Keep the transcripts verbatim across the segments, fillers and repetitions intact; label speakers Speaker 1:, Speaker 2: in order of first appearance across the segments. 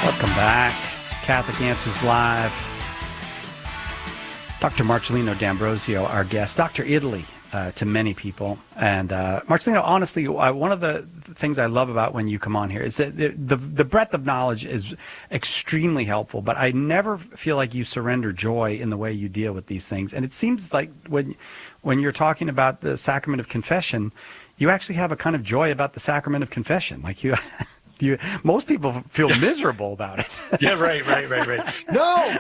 Speaker 1: Welcome back. Catholic Answers Live. Doctor Marcellino D'Ambrosio, our guest. Doctor Italy uh, to many people. And uh, Marcellino, honestly, uh, one of the things I love about when you come on here is that the, the, the breadth of knowledge is extremely helpful, but I never feel like you surrender joy in the way you deal with these things. And it seems like when, when you're talking about the sacrament of confession, you actually have a kind of joy about the sacrament of confession. Like you... You, most people feel miserable about it.
Speaker 2: Yeah, right, right, right, right. No!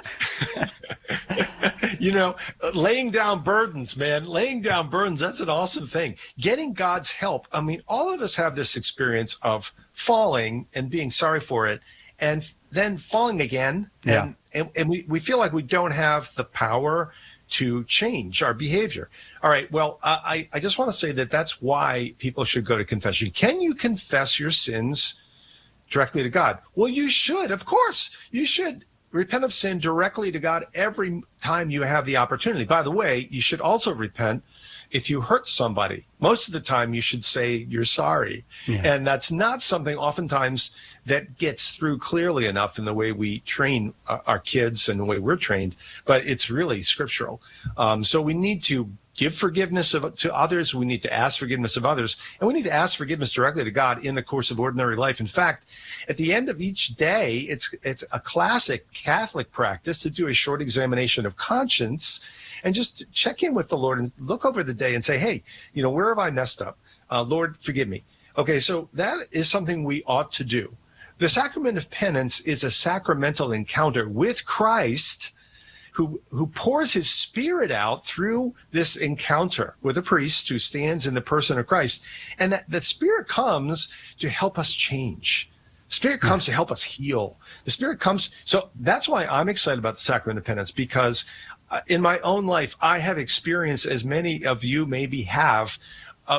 Speaker 2: You know, laying down burdens, man, laying down burdens, that's an awesome thing. Getting God's help. I mean, all of us have this experience of falling and being sorry for it, and then falling again. And, yeah. and, and we, we feel like we don't have the power to change our behavior. All right, well, I, I just want to say that that's why people should go to confession. Can you confess your sins directly to God? Well, you should, of course. You should repent of sin directly to God every time you have the opportunity. By the way, you should also repent if you hurt somebody. Most of the time, you should say you're sorry. Yeah. And that's not something oftentimes that gets through clearly enough in the way we train our kids and the way we're trained, but it's really scriptural. Um, so we need to give forgiveness of, to others. We need to ask forgiveness of others. And we need to ask forgiveness directly to God in the course of ordinary life. In fact, at the end of each day, it's it's a classic Catholic practice to do a short examination of conscience and just check in with the Lord and look over the day and say, hey, you know, where have I messed up? Uh, Lord, forgive me. Okay, so that is something we ought to do. The sacrament of penance is a sacramental encounter with Christ, who who pours his Spirit out through this encounter with a priest who stands in the person of Christ. And that, that Spirit comes to help us change. Spirit comes to help us heal. The Spirit comes. So that's why I'm excited about the sacrament of penance, because uh, in my own life, I have experienced, as many of you maybe have, uh,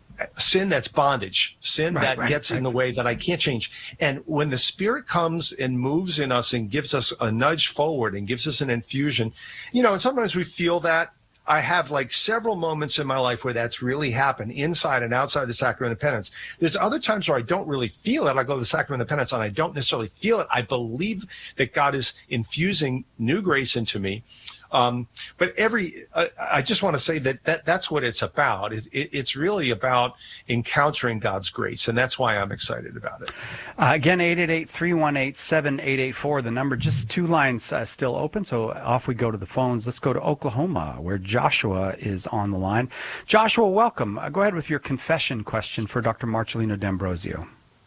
Speaker 2: sin that's bondage, sin right, that right, gets right. in the way that I can't change. And when the Spirit comes and moves in us and gives us a nudge forward and gives us an infusion, you know, and sometimes we feel that. I have like several moments in my life where that's really happened inside and outside the sacrament of penance. There's other times where I don't really feel it. I go to the sacrament of penance and I don't necessarily feel it. I believe that God is infusing new grace into me. Um, but every, uh, I just want to say that, that that's what it's about. It, it, it's really about encountering God's grace, and that's why I'm excited about it.
Speaker 1: Uh, again, eight eight eight, three one eight, seven eight eight four, the number. Just two lines uh, still open, so off we go to the phones. Let's go to Oklahoma, where Joshua is on the line. Joshua, welcome. Uh, go ahead with your confession question for Doctor Marcellino D'Ambrosio.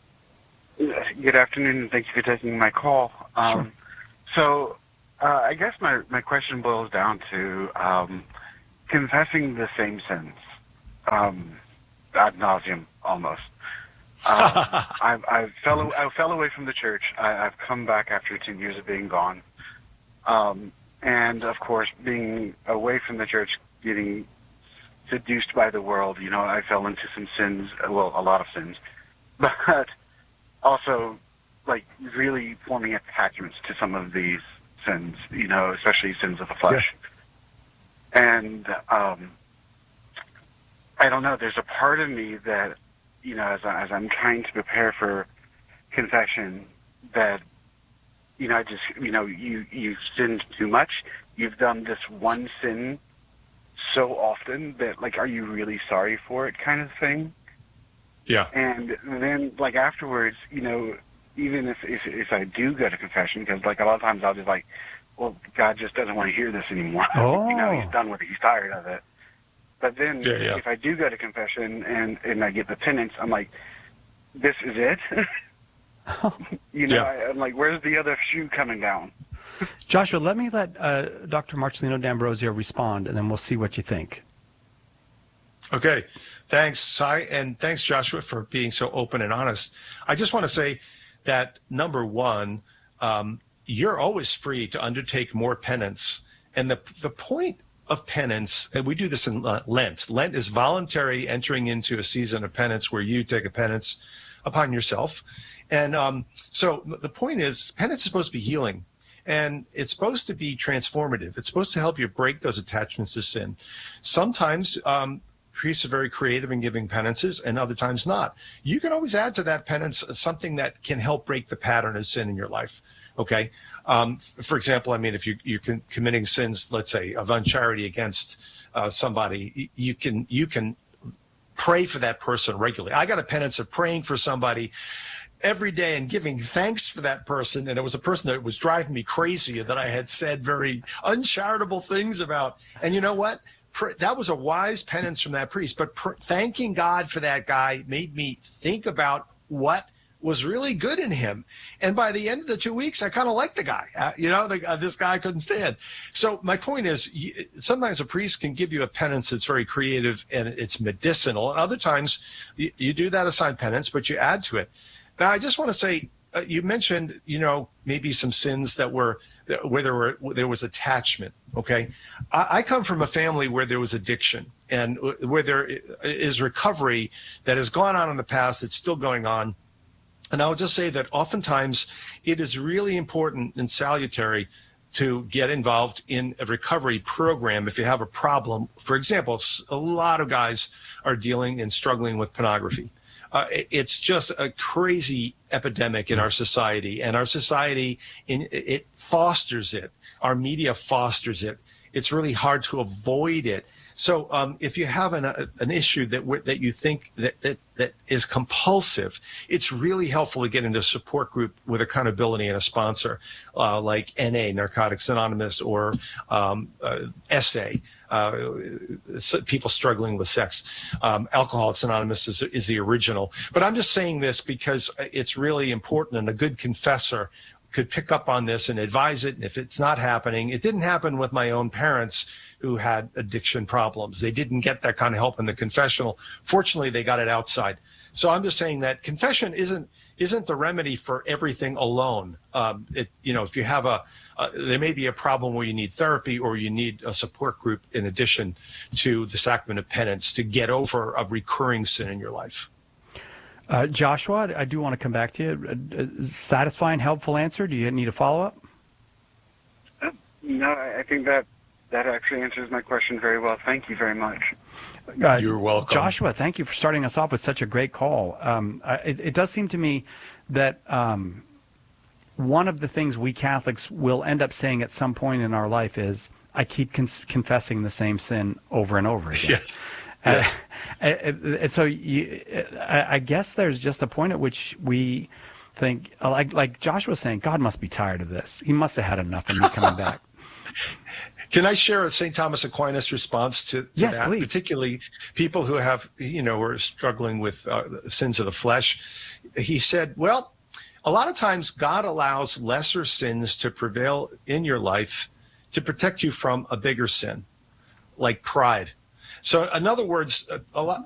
Speaker 3: Good afternoon, and thank you for taking my call. Um,
Speaker 1: sure.
Speaker 3: So, Uh, I guess my, my question boils down to um, confessing the same sins, um, ad nauseum almost. Uh, I, I fell I fell away from the church. I, I've come back after ten years of being gone, um, and of course, being away from the church, getting seduced by the world. You know, I fell into some sins. Well, a lot of sins, but also like really forming attachments to some of these sins, you know, especially sins of the flesh. Yeah. And um, I don't know, there's a part of me that, you know, as, I, as I'm trying to prepare for confession, that, you know, I just, you know, you, you've sinned too much. You've done this one sin so often that, like, are you really sorry for it kind of thing?
Speaker 2: Yeah.
Speaker 3: And then, like, afterwards, you know, even if, if if I do go to confession, because like a lot of times I'll just like, well, God just doesn't want to hear this anymore.
Speaker 1: Oh.
Speaker 3: You know, he's done with it. He's tired of it. But then
Speaker 2: yeah, yeah.
Speaker 3: if I do go to confession and, and I get the penance, I'm like, this is it? you know,
Speaker 2: yeah.
Speaker 3: I, I'm like, where's the other shoe coming down?
Speaker 1: Joshua, let me let uh, Doctor Marcellino D'Ambrosio respond, and then we'll see what you think.
Speaker 2: Okay. Thanks, Cy, and thanks, Joshua, for being so open and honest. I just want to say that, number one, um, you're always free to undertake more penance. And the the point of penance, and we do this in Lent. Lent is voluntary entering into a season of penance where you take a penance upon yourself. And um, so the point is, penance is supposed to be healing. And it's supposed to be transformative. It's supposed to help you break those attachments to sin. Sometimes um, priests are very creative in giving penances, and other times not. You can always add to that penance something that can help break the pattern of sin in your life. Okay. Um, for example, I mean, if you, you're committing sins, let's say, of uncharity against uh, somebody, you can you can pray for that person regularly. I got a penance of praying for somebody every day and giving thanks for that person. And it was a person that was driving me crazy that I had said very uncharitable things about. And you know what? That was a wise penance from that priest. But pr- thanking God for that guy made me think about what was really good in him. And by the end of the two weeks, I kind of liked the guy. Uh, you know, the, uh, this guy I couldn't stand. So my point is, you, sometimes a priest can give you a penance that's very creative and it's medicinal. And other times you, you do that aside penance, but you add to it. Now, I just want to say, uh, you mentioned, you know, maybe some sins that were, where there were, where there was attachment. Okay. I, I come from a family where there was addiction and where there is recovery that has gone on in the past. It's still going on. And I'll just say that oftentimes it is really important and salutary to get involved in a recovery program if you have a problem. For example, a lot of guys are dealing and struggling with pornography. Uh, it's just a crazy epidemic in our society, and our society, in, it fosters it. Our media fosters it. It's really hard to avoid it. So um, if you have an, a, an issue that that you think that, that that is compulsive, it's really helpful to get into a support group with accountability and a sponsor uh, like N A, Narcotics Anonymous, or um, uh, S A, uh, people struggling with sex. Um, Alcoholics Anonymous is, is the original. But I'm just saying this because it's really important, and a good confessor could pick up on this and advise it. And if it's not happening, it didn't happen with my own parents who had addiction problems. They didn't get that kind of help in the confessional. Fortunately, they got it outside. So I'm just saying that confession isn't isn't the remedy for everything alone. Um, it, you know, if you have a, uh, there may be a problem where you need therapy or you need a support group in addition to the sacrament of penance to get over a recurring sin in your life.
Speaker 1: Uh, Joshua, I do want to come back to you. Uh, satisfying, helpful answer. Do you need a follow-up?
Speaker 3: Uh, no, I think that that actually answers my question very well. Thank you very much.
Speaker 1: Uh,
Speaker 2: You're welcome.
Speaker 1: Joshua, thank you for starting us off with such a great call. Um, I, it, it does seem to me that um, one of the things we Catholics will end up saying at some point in our life is, I keep con- confessing the same sin over and over again.
Speaker 2: Yes.
Speaker 1: Yes. Uh, and so you, I guess there's just a point at which we think, like like Joshua was saying, God must be tired of this. He must have had enough of me coming back.
Speaker 2: Can I share a Saint Thomas Aquinas response to, to
Speaker 1: yes,
Speaker 2: that?
Speaker 1: Please.
Speaker 2: Particularly people who have, you know, are struggling with uh, sins of the flesh. He said, well, a lot of times God allows lesser sins to prevail in your life to protect you from a bigger sin, like pride. So in other words, a lot,